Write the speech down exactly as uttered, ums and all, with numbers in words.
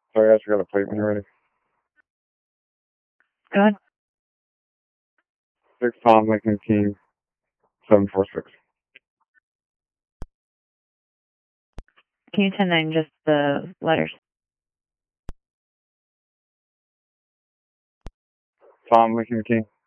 Sorry, I just got a plate when you're ready. Go ahead. Six Tom Lincoln King, seven four six. Can you ten nine just the letters? Tom Lincoln King.